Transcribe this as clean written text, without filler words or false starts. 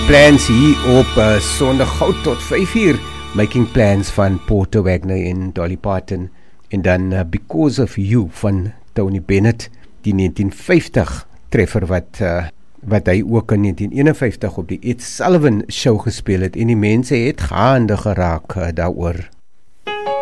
Plans hier op Sondag gauw tot 5 uur. Making Plans van Porter Wagoner en Dolly Parton. En dan Because of You van Tony Bennett. Die 1950 treffer wat hy ook in 1951 op die Ed Sullivan show gespeel het. En die mense het gaande geraak daaroor.